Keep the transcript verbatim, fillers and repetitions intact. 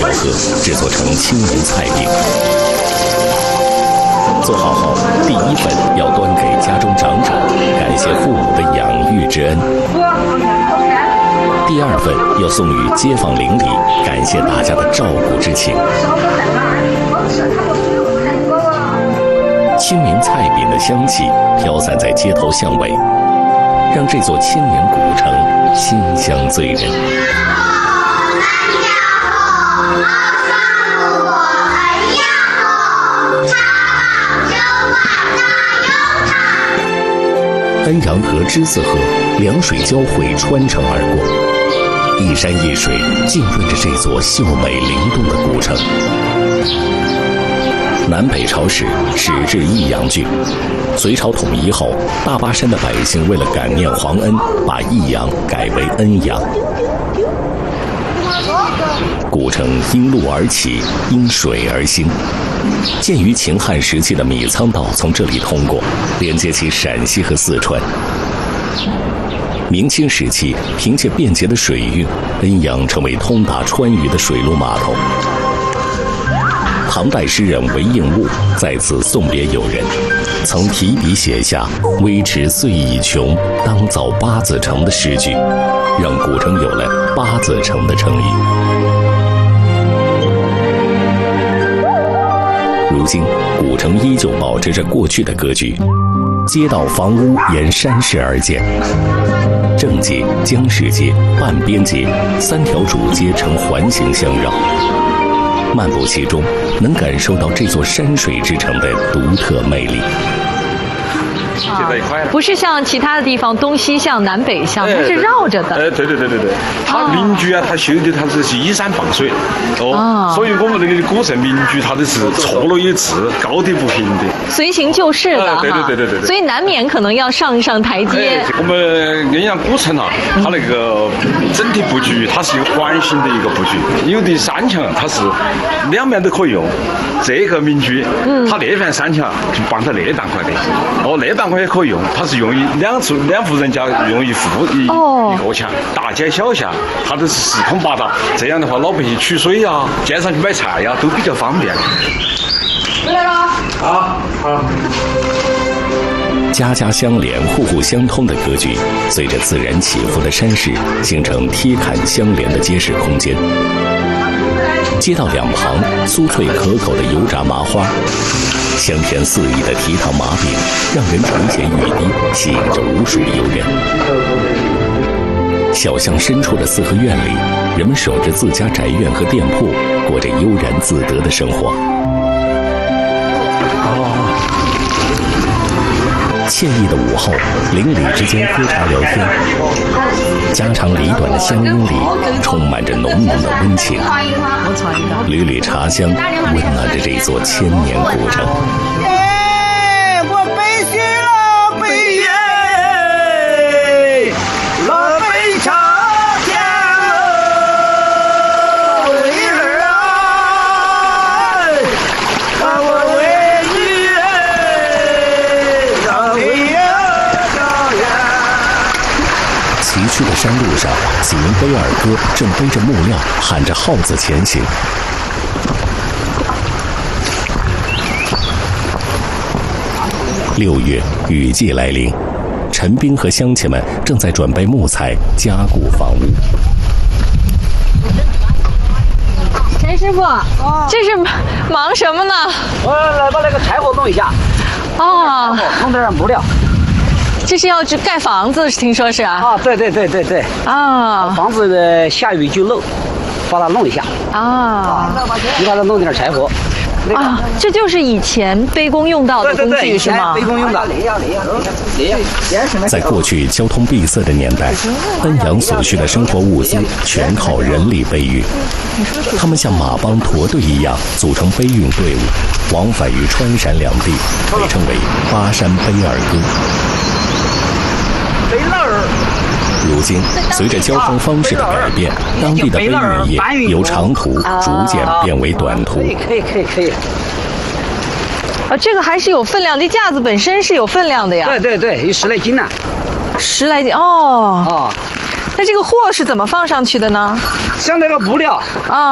调和，制作成清明菜饼。做好后，第一份要端给家中长者，感谢父母的养育之恩；第二份要送与街坊邻里，感谢大家的照顾之情。清明菜饼的香气飘散在街头巷尾，让这座千年古城馨香醉人。恩阳河、栀子河两水交汇，穿城而过，一山一水浸润着这座秀美灵动的古城。南北朝时始置益阳郡，隋朝统一后，大巴山的百姓为了感念皇恩，把益阳改为恩阳。古城因路而起，因水而兴。建于秦汉时期的米仓道从这里通过，连接起陕西和四川。明清时期，凭借便捷的水运，恩阳成为通达川渝的水陆码头。唐代诗人韦应物在此送别友人，曾提笔写下“微池岁已穷，当造八字城”的诗句，让古城有了“八字城”的称义。如今，古城依旧保持着过去的格局，街道房屋沿山势而建，正街、江市街、半边街三条主街呈环形相绕。漫步其中，能感受到这座山水之城的独特魅力。 就在一块了，不是像其他的地方东西向、南北向，它是绕着的。 哎，对对对对对，它民居啊，它修的它是依山傍水，哦，所以我们那个古镇民居它都是错落有致、高低不平的， 随行就市的哈。 对对对对对。 所以难免可能要上一上台阶。 我们恩阳古城啊，它那个整体布局它是有环形的一个布局，有的山墙它是两面都可以用。这个民居，它那片山墙就绑在那半块的，哦，那半块也可以用，它是用于两处两户人家用一户一、哦、一个墙，大街小巷它都是四通八达，这样的话老百姓取水呀、街上去买菜呀都比较方便。 回来了。 好，好。 家家相连、户户相通的格局，随着自然起伏的山势，形成贴坎相连的街市空间。街道两旁酥脆可口的油炸麻花，香甜四溢的蹄糖麻饼，让人垂涎欲滴，吸引着无数游人。小巷深处的四合院里，人们守着自家宅院和店铺，过着悠然自得的生活。惬意的午后，邻里之间喝茶聊天，家长里短的乡音里充满着浓浓的温情，缕缕茶香温暖着这座千年古城。 哎，我背起了北耶，老北朝天了，为儿啊，让我为你让为呀朝呀。 崎岖的山路上，几名背耳哥正背着木料，喊着号子前行。六月，雨季来临，陈兵和乡亲们正在准备木材，加固房屋。 陈师傅，哦、这是忙什么呢？ 我来把那个柴火弄一下。 哦， 弄点木料。 这是要盖房子，听说是啊？ 啊，对对对对对。 啊， 房子的下雨就漏，把它弄一下。 啊， 你把它弄点柴火。 啊，这就是以前背工用到的工具是吗？ 背工用的。 在过去交通闭塞的年代，恩阳所需的生活物资全靠人力背运。他们像马帮驼队一样组成背运队伍，往返于川陕两地，被称为巴山背耳歌。 背耳。 如今，随着交通方式的改变，当地的背运业由长途逐渐变为短途。 可以可以可以可以。 啊，这个还是有分量，这架子本身是有分量的呀。 对对对，有十来斤呢。 十来斤哦。 啊。 那这个货是怎么放上去的呢？ 像那个布料啊。